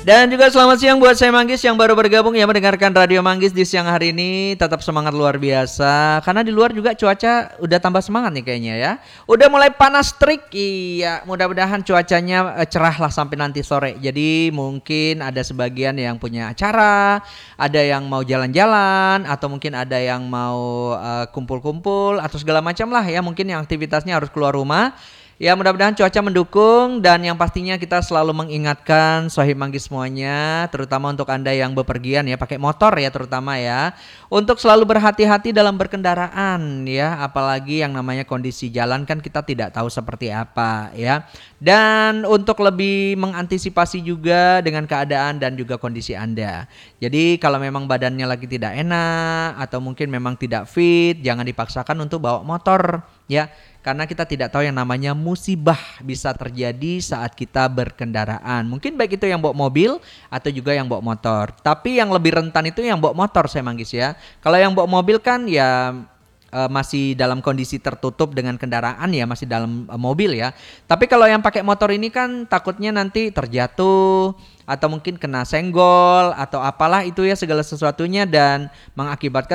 Dan juga selamat siang buat saya Manggis yang baru bergabung ya mendengarkan Radio Manggis di siang hari ini. Tetap semangat luar biasa karena di luar juga cuaca udah tambah semangat nih kayaknya ya. Udah mulai panas terik. Iya, mudah-mudahan cuacanya cerah lah sampai nanti sore. Jadi mungkin ada sebagian yang punya acara, ada yang mau jalan-jalan atau mungkin ada yang mau kumpul-kumpul atau segala macam lah ya. Mungkin yang aktivitasnya harus keluar rumah. Ya mudah-mudahan cuaca mendukung dan yang pastinya kita selalu mengingatkan Sohib Manggis semuanya, terutama untuk Anda yang bepergian ya pakai motor ya terutama ya, untuk selalu berhati-hati dalam berkendaraan ya, apalagi yang namanya kondisi jalan kan kita tidak tahu seperti apa ya. Dan untuk lebih mengantisipasi juga dengan keadaan dan juga kondisi Anda. Jadi kalau memang badannya lagi tidak enak atau mungkin memang tidak fit, jangan dipaksakan untuk bawa motor ya. Karena kita tidak tahu yang namanya musibah bisa terjadi saat kita berkendaraan. Mungkin baik itu yang bawa mobil atau juga yang bawa motor. Tapi yang lebih rentan itu yang bawa motor saya Manggis ya. Kalau yang bawa mobil kan ya masih dalam kondisi tertutup dengan kendaraan ya, masih dalam mobil ya. Tapi kalau yang pakai motor ini kan takutnya nanti terjatuh atau mungkin kena senggol atau apalah itu ya segala sesuatunya dan mengakibatkan